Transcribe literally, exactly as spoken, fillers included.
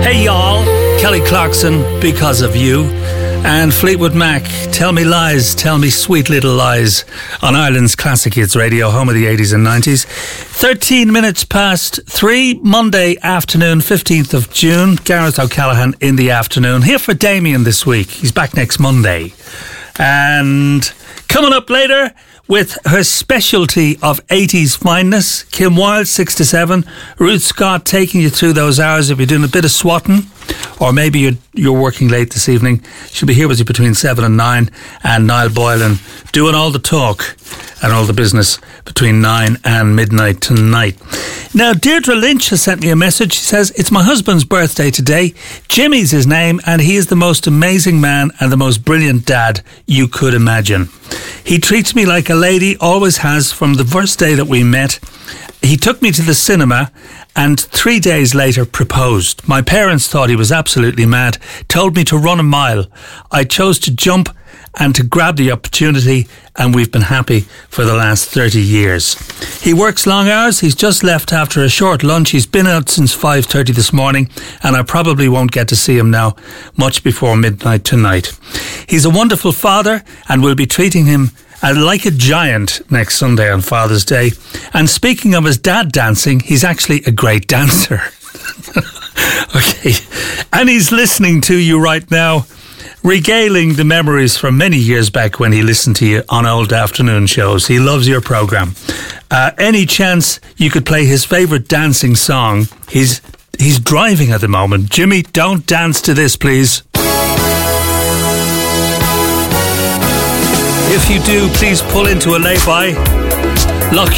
Hey y'all, Kelly Clarkson, Because of You, and Fleetwood Mac, Tell Me Lies, Tell Me Sweet Little Lies, on Ireland's Classic Hits Radio, home of the eighties and nineties. thirteen minutes past three, Monday afternoon, fifteenth of June. Gareth O'Callaghan in the afternoon. Here for Damien this week. He's back next Monday. And coming up later, with her specialty of eighties fineness, Kim Wilde, six to seven, Ruth Scott taking you through those hours if you're doing a bit of swatting, or maybe you're, you're working late this evening. She'll be here with you between seven and nine, and Niall Boylan doing all the talk and all the business between nine and midnight tonight. Now, Deirdre Lynch has sent me a message. She says, it's my husband's birthday today. Jimmy's his name, and he is the most amazing man and the most brilliant dad you could imagine. He treats me like a lady, always has from the first day that we met. He took me to the cinema and three days later proposed. My parents thought he was absolutely mad, told me to run a mile. I chose to jump and to grab the opportunity, and we've been happy for the last thirty years. He works long hours. He's just left after a short lunch. He's been out since five thirty this morning, and I probably won't get to see him now much before midnight tonight. He's a wonderful father, and we'll be treating him uh, like a giant next Sunday on Father's Day. And speaking of his dad dancing, he's actually a great dancer. Okay. And he's listening to you right now, regaling the memories from many years back when he listened to you on old afternoon shows. He loves your programme. Uh, any chance you could play his favourite dancing song? He's he's driving at the moment. Jimmy, don't dance to this, please. If you do, please pull into a lay-by. Lock